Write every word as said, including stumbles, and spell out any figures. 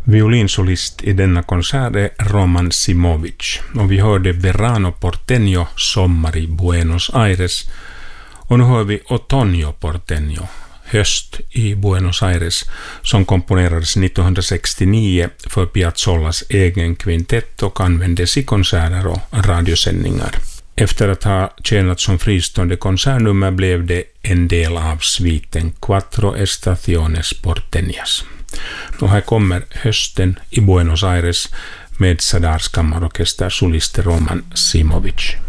Violinsolist i denna konsert är Roman Simovic, och vi hörde Verano Porteño, Sommar i Buenos Aires, och nu hör vi Otoño Porteño, Höst i Buenos Aires, som komponerades nittonhundrasextionio för Piazzolas egen kvintett och användes i konserter och radiosändningar. Efter att ha tjänat som fristående konsertnummer blev det en del av sviten Quattro Estaciones Porteñas. Och här kommer Hösten i Buenos Aires med Sadars kammarorkester solist Roman Simovic.